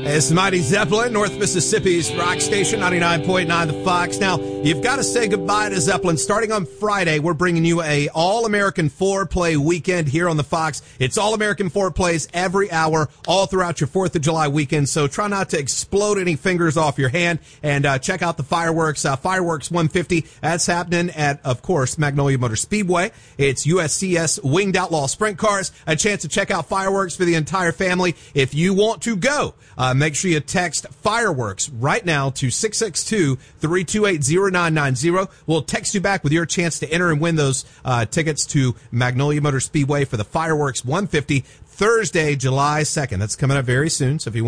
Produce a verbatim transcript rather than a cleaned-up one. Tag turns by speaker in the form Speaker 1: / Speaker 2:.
Speaker 1: It's Mighty Zeppelin, North Mississippi's rock station, ninety-nine point nine The Fox. Now, you've got to say goodbye to Zeppelin. Starting on Friday, we're bringing you a All-American four-play weekend here on The Fox. It's All-American four-plays every hour, all throughout your fourth of July weekend, so try not to explode any fingers off your hand, and uh, check out the fireworks. Uh, Fireworks one fifty, that's happening at, of course, Magnolia Motor Speedway. It's U S C S Winged Outlaw Sprint Cars. A chance to check out fireworks for the entire family. If you want to go, uh, make sure you text fireworks right now to six six two, three two eight, zero nine nine zero. We'll text you back with your chance to enter and win those uh, tickets to Magnolia Motor Speedway for the Fireworks one fifty Thursday, July second. That's coming up very soon. So if you want